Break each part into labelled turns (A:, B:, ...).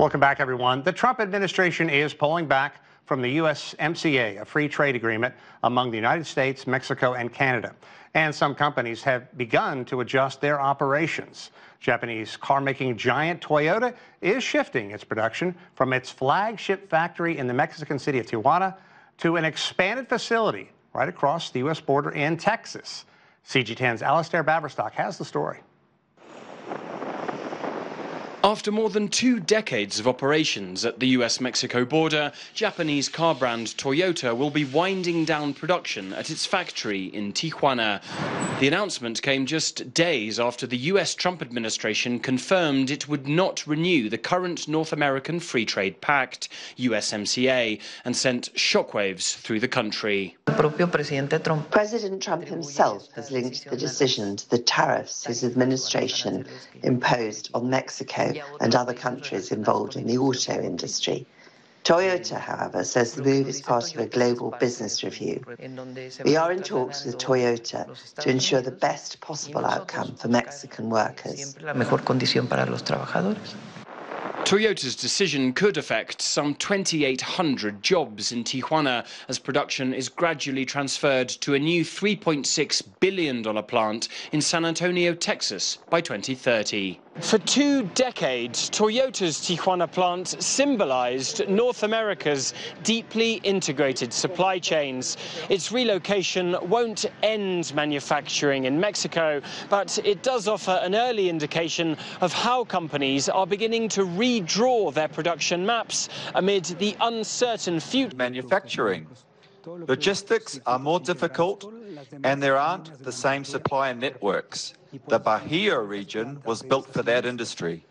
A: Welcome back, everyone. The Trump administration is pulling back from the USMCA, a free trade agreement among the United States, Mexico, and Canada. And some companies have begun to adjust their operations. Japanese car-making giant Toyota is shifting its production from its flagship factory in the Mexican city of Tijuana to an expanded facility right across the U.S. border in Texas. CG10's Alistair Baverstock has the story.
B: After more than 2 decades of operations at the US-Mexico border, Japanese car brand Toyota will be winding down production at its factory in Tijuana. The announcement came just days after the US Trump administration confirmed it would not renew the current North American Free Trade Pact, USMCA, and sent shockwaves through the country.
C: President Trump himself has linked the decision to the tariffs his administration imposed on Mexico and other countries involved in the auto industry. Toyota, however, says the move is part of a global business review. We are in talks with Toyota to ensure the best possible outcome for Mexican workers.
B: Toyota's decision could affect some 2,800 jobs in Tijuana as production is gradually transferred to a new $3.6 billion plant in San Antonio, Texas by 2030. For 2 decades, Toyota's Tijuana plant symbolized North America's deeply integrated supply chains. Its relocation won't end manufacturing in Mexico, but it does offer an early indication of how companies are beginning to redraw their production maps amid the uncertain future.
D: Manufacturing. Logistics are more difficult, and there aren't the same supplier networks. The Bahia region was built for that industry.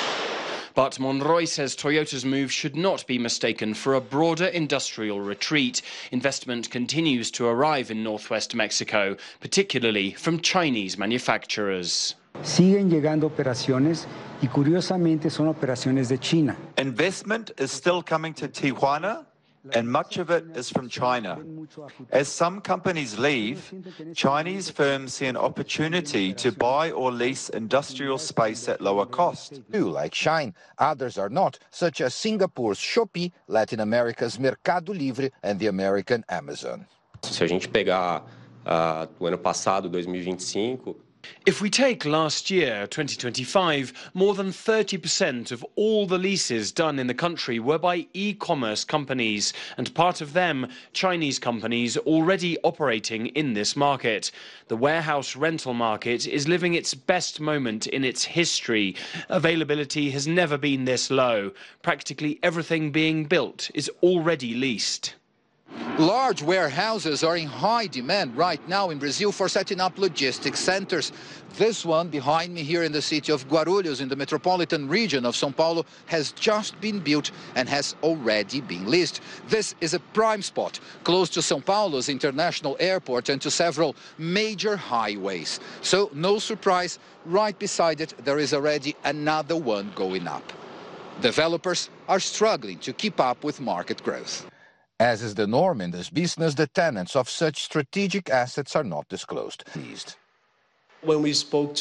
B: But Monroy says Toyota's move should not be mistaken for a broader industrial retreat. Investment continues to arrive in northwest Mexico, particularly from Chinese manufacturers.
E: Siguen llegando operaciones y curiosamente son operaciones de China.
D: Investment is still coming to Tijuana, and much of it is from China. As some companies leave, Chinese firms see an opportunity to buy or lease industrial space at lower cost.
F: Like Shine, others are not, such as Singapore's Shopee, Latin America's Mercado Livre, and the American Amazon.
G: Se a gente pegar o ano passado, 2025,
B: if we take last year, 2025, more than 30% of all the leases done in the country were by e-commerce companies, and part of them, Chinese companies already operating in this market. The warehouse rental market is living its best moment in its history. Availability has never been this low. Practically everything being built is already leased.
F: Large warehouses are in high demand right now in Brazil for setting up logistics centers. This one behind me here in the city of Guarulhos in the metropolitan region of São Paulo has just been built and has already been leased. This is a prime spot close to São Paulo's international airport and to several major highways. So no surprise, right beside it there is already another one going up. Developers are struggling to keep up with market growth. As is the norm in this business, the tenants of such strategic assets are not disclosed.
H: When we spoke to